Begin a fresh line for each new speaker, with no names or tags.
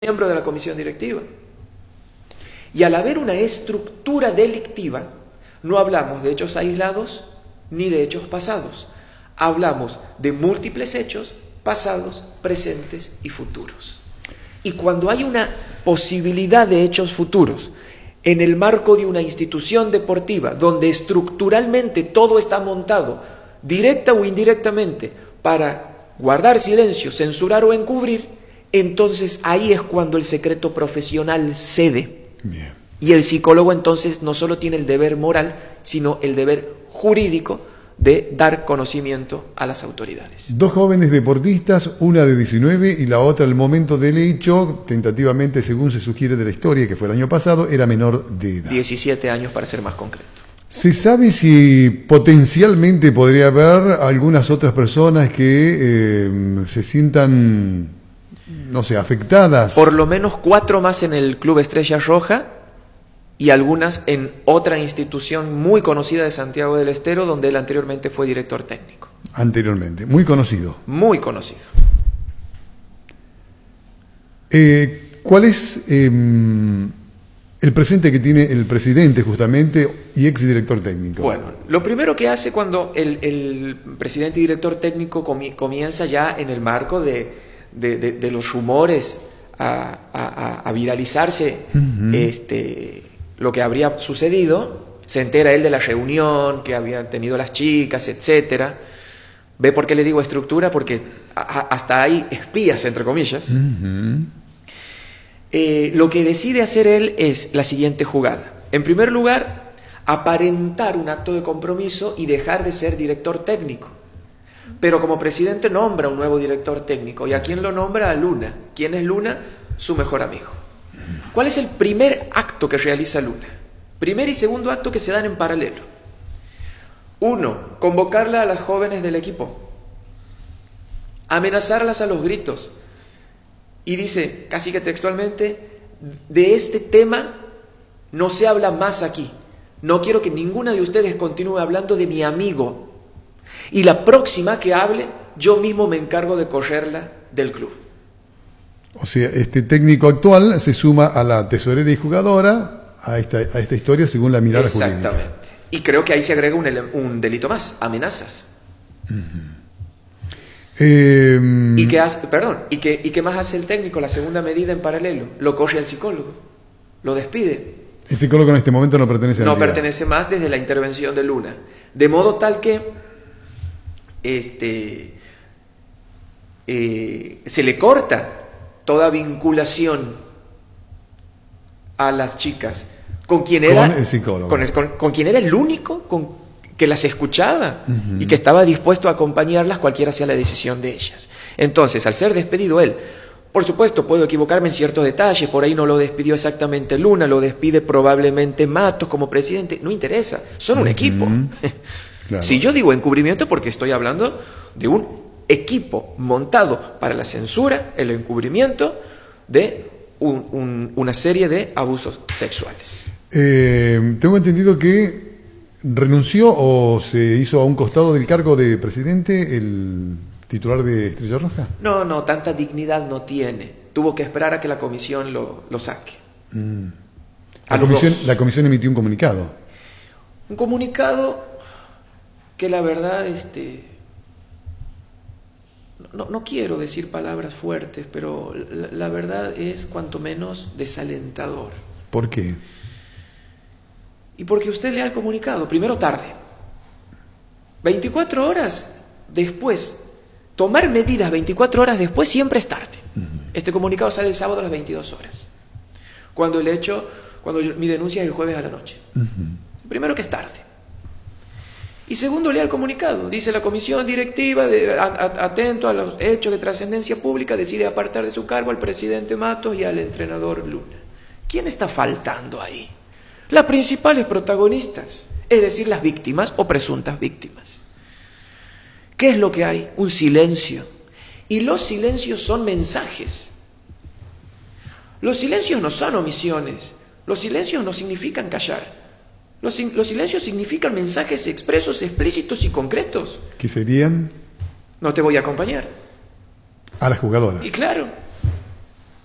miembro de la comisión directiva. Y al haber una estructura delictiva, no hablamos de hechos aislados ni de hechos pasados. Hablamos de múltiples hechos pasados, presentes y futuros. Y cuando hay una posibilidad de hechos futuros en el marco de una institución deportiva donde estructuralmente todo está montado, directa o indirectamente, para guardar silencio, censurar o encubrir, entonces ahí es cuando el secreto profesional cede.
Bien.
Y el psicólogo entonces no solo tiene el deber moral, sino el deber jurídico de dar conocimiento a las autoridades.
Dos jóvenes deportistas, una de 19 y la otra al momento del hecho, tentativamente según se sugiere de la historia, que fue el año pasado, era menor de edad.
17 años para ser más concreto.
¿Se sabe si potencialmente podría haber algunas otras personas que se sientan, no sé, afectadas?
Por lo menos 4 más en el Club Estrella Roja y algunas en otra institución muy conocida de Santiago del Estero, donde él anteriormente fue director técnico.
Anteriormente, muy conocido.
Muy conocido.
¿Cuál es el presente que tiene el presidente justamente y exdirector técnico?
Bueno, lo primero que hace cuando el presidente y director técnico comienza ya en el marco de los rumores a viralizarse, lo que habría sucedido, se entera él de la reunión que habían tenido las chicas, etcétera. ¿Ve por qué le digo estructura? Porque hasta hay espías, entre comillas. Lo que decide hacer él es la siguiente jugada. En primer lugar, aparentar un acto de compromiso y dejar de ser director técnico. Pero como presidente nombra un nuevo director técnico. ¿Y a quién lo nombra? A Luna. ¿Quién es Luna? Su mejor amigo. ¿Cuál es el primer acto que realiza Luna? Primer y segundo acto que se dan en paralelo. 1. Convocarla a las jóvenes del equipo. Amenazarlas a los gritos. Y dice, casi que textualmente, de este tema no se habla más aquí. No quiero que ninguna de ustedes continúe hablando de mi amigo. Y la próxima que hable, yo mismo me encargo de correrla del club.
O sea, este técnico actual se suma a la tesorera y jugadora a esta historia según la mirada jurídica.
Exactamente. Y creo que ahí se agrega un delito más, amenazas. ¿Y qué hace? ¿Y qué más hace el técnico? La segunda medida en paralelo, lo corre al psicólogo, lo despide.
El psicólogo en este momento no pertenece a la
No
entidad.
pertenece más desde la intervención de Luna. De modo tal que se le corta toda vinculación a las chicas con quien era
el psicólogo,
con quien era el único que las escuchaba y que estaba dispuesto a acompañarlas cualquiera sea la decisión de ellas. Entonces, al ser despedido él, por supuesto puedo equivocarme en ciertos detalles, por ahí no lo despidió exactamente Luna, lo despide probablemente Matos como presidente, no interesa, son un equipo.
Claro.
Si yo digo encubrimiento, porque estoy hablando de un equipo montado para la censura, el encubrimiento de una serie de abusos sexuales.
Tengo entendido que renunció o se hizo a un costado del cargo de presidente el titular de Estrella Roja.
No, tanta dignidad no tiene. Tuvo que esperar a que la comisión lo saque.
La comisión emitió un comunicado.
Un comunicado que la verdad, no quiero decir palabras fuertes, pero la verdad es cuanto menos desalentador.
¿Por qué?
Y porque usted lea el comunicado, primero tarde. 24 horas después. Tomar medidas 24 horas después siempre es tarde. Este comunicado sale el sábado a las 22 horas. Cuando mi denuncia es el jueves a la noche. Primero que es tarde. Y segundo, lea el comunicado. Dice la comisión directiva, atento a los hechos de trascendencia pública, decide apartar de su cargo al presidente Matos y al entrenador Luna. ¿Quién está faltando ahí? Las principales protagonistas, es decir, las víctimas o presuntas víctimas. ¿Qué es lo que hay? Un silencio. Y los silencios son mensajes. Los silencios no son omisiones. Los silencios no significan callar. Los silencios significan mensajes expresos, explícitos y concretos.
¿Qué serían?
No te voy a acompañar.
A las jugadoras.
Y claro.